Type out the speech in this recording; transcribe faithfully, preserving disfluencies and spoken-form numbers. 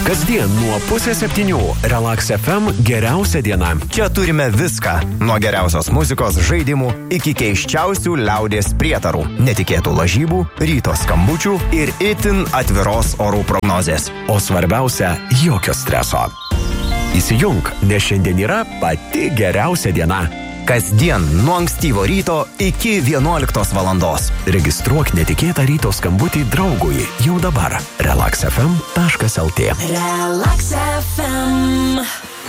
Kasdien nuo pusės septynių Relax F M geriausia diena. Čia turime viską. Nuo geriausios muzikos, žaidimų iki keiščiausių liaudies prietarų, netikėtų lažybų, ryto skambučių ir itin atviros orų prognozės. O svarbiausia, jokio streso. Įsijunk, nes šiandien yra pati geriausia diena. Kasdien nuo ankstyvo ryto iki vienuoliktos valandos. Registruok netikėtą ryto skambutį draugui jau dabar. relax f m taškas l t. Relax F M.